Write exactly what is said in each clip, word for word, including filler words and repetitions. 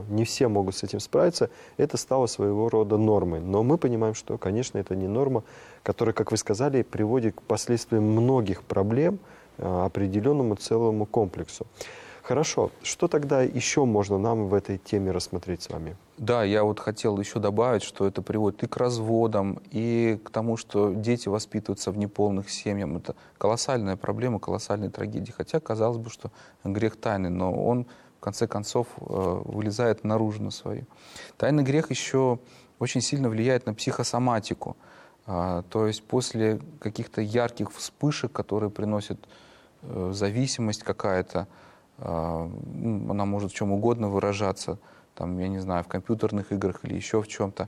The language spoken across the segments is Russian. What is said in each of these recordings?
что не все могут с этим справиться, это стало своего рода нормой. Но мы понимаем, что, конечно, это не норма, которая, как вы сказали, приводит к последствиям многих проблем, определенному целому комплексу. Хорошо. Что тогда еще можно нам в этой теме рассмотреть с вами? Да, я вот хотел еще добавить, что это приводит и к разводам, и к тому, что дети воспитываются в неполных семьях. Это колоссальная проблема, колоссальная трагедия. Хотя, казалось бы, что грех тайный, но он, в конце концов, вылезает наружу на свою. Тайный грех еще очень сильно влияет на психосоматику. То есть после каких-то ярких вспышек, которые приносят зависимость какая-то, она может в чем угодно выражаться, там, я не знаю, в компьютерных играх или еще в чем-то.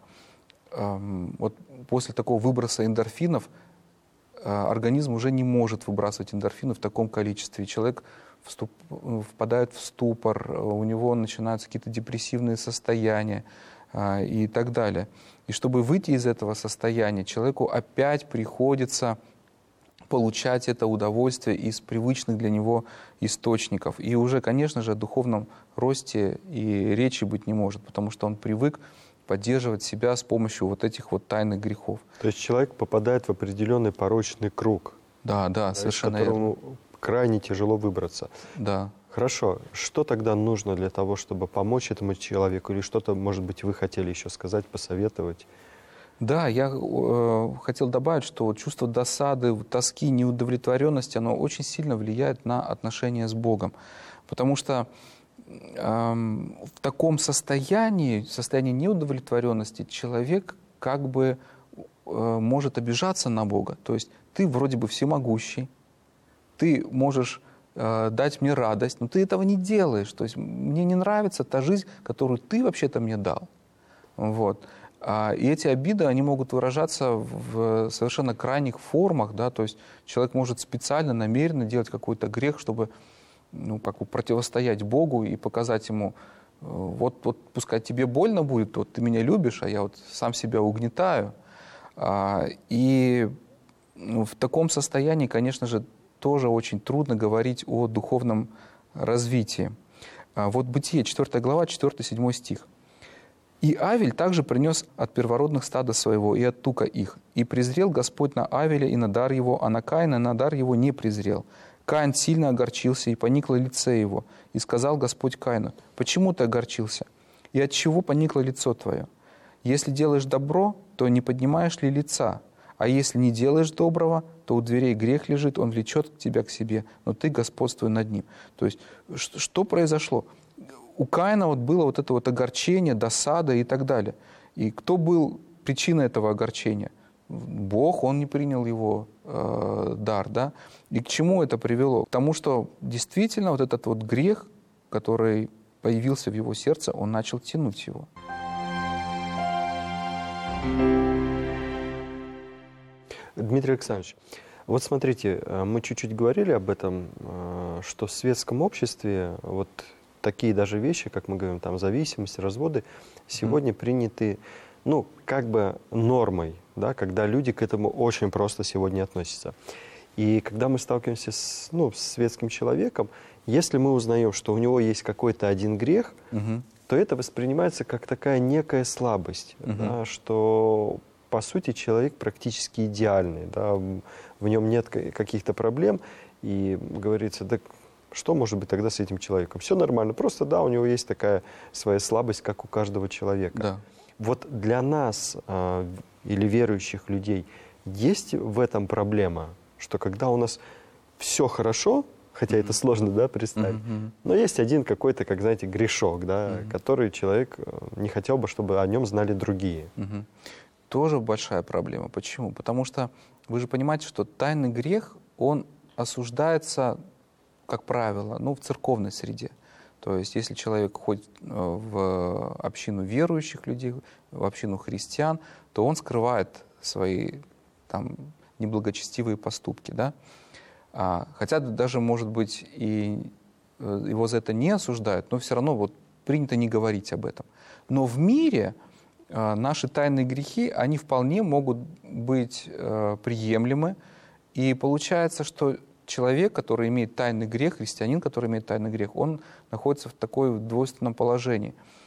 Вот после такого выброса эндорфинов организм уже не может выбрасывать эндорфины в таком количестве. Человек вступ, впадает в ступор, у него начинаются какие-то депрессивные состояния и так далее. И чтобы выйти из этого состояния, человеку опять приходится получать это удовольствие из привычных для него источников. И уже, конечно же, о духовном росте и речи быть не может, потому что он привык поддерживать себя с помощью вот этих вот тайных грехов. То есть человек попадает в определенный порочный круг. Да, да, да, совершенно верно. Из которого крайне тяжело выбраться. Да. Хорошо. Что тогда нужно для того, чтобы помочь этому человеку? Или что-то, может быть, вы хотели еще сказать, посоветовать? Да, я э, хотел добавить, что чувство досады, тоски, неудовлетворенности, оно очень сильно влияет на отношения с Богом. Потому что э, в таком состоянии, состоянии неудовлетворенности, человек как бы э, может обижаться на Бога. То есть ты вроде бы всемогущий, ты можешь э, дать мне радость, но ты этого не делаешь. То есть мне не нравится та жизнь, которую ты вообще-то мне дал. Вот. И эти обиды, они могут выражаться в совершенно крайних формах, да, то есть человек может специально, намеренно делать какой-то грех, чтобы, ну, как бы противостоять Богу и показать ему, вот, вот пускай тебе больно будет, вот ты меня любишь, а я вот сам себя угнетаю. И в таком состоянии, конечно же, тоже очень трудно говорить о духовном развитии. Вот Бытие, четвёртая глава, четвёртый-седьмой стих. «И Авель также принес от первородных стада своего и от тука их. И презрел Господь на Авеля и на дар его, а на Каина на дар его не презрел. Каин сильно огорчился, и поникло лице его. И сказал Господь Каину: почему ты огорчился? И от чего поникло лицо твое? Если делаешь добро, то не поднимаешь ли лица? А если не делаешь доброго, то у дверей грех лежит, он влечет тебя к себе, но ты господствуй над ним». То есть что произошло? У Каина вот было вот это вот огорчение, досада и так далее. И кто был причиной этого огорчения? Бог, он не принял его э, дар, да? И к чему это привело? К тому, что действительно вот этот вот грех, который появился в его сердце, он начал тянуть его. Дмитрий Александрович, вот смотрите, мы чуть-чуть говорили об этом, что в светском обществе вот такие даже вещи, как мы говорим, там зависимость, разводы, сегодня mm. приняты, ну, как бы нормой, да, когда люди к этому очень просто сегодня относятся. И когда мы сталкиваемся с, ну, с светским человеком, если мы узнаем, что у него есть какой-то один грех, mm-hmm. то это воспринимается как такая некая слабость, mm-hmm. да, что, по сути, человек практически идеальный, да, в нем нет каких-то проблем, и говорится, да, что может быть тогда с этим человеком? Все нормально, просто, да, у него есть такая своя слабость, как у каждого человека. Да. Вот для нас э, или верующих людей есть в этом проблема, что когда у нас все хорошо, хотя mm-hmm. это сложно, да, представить, mm-hmm. но есть один какой-то, как, знаете, грешок, да, mm-hmm. который человек не хотел бы, чтобы о нем знали другие. Mm-hmm. Тоже большая проблема. Почему? Потому что вы же понимаете, что тайный грех, он осуждается, как правило, ну, в церковной среде. То есть, если человек ходит в общину верующих людей, в общину христиан, то он скрывает свои там неблагочестивые поступки, да? А, хотя даже, может быть, и его за это не осуждают, но все равно вот принято не говорить об этом. Но в мире а, наши тайные грехи, они вполне могут быть а, приемлемы, и получается, что человек, который имеет тайный грех, христианин, который имеет тайный грех, он находится в такой двойственном положении.